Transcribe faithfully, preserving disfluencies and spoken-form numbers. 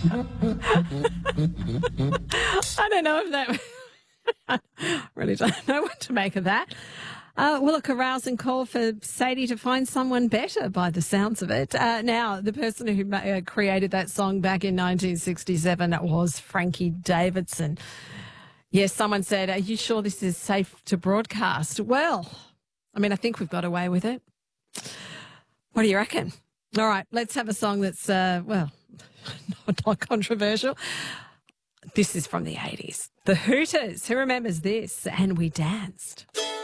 I don't know if that... I really don't know what to make of that. Uh, well, look, a rousing call for Sadie to find someone better by the sounds of it. Uh, now, the person who uh, created that song back in nineteen sixty-seven was Frankie Davidson. Yes, someone said, are you sure this is safe to broadcast? Well, I mean, I think we've got away with it. What do you reckon? All right, let's have a song that's, uh, well, not, not controversial. This is from the eighties. The Hooters. Who remembers this? And We Danced.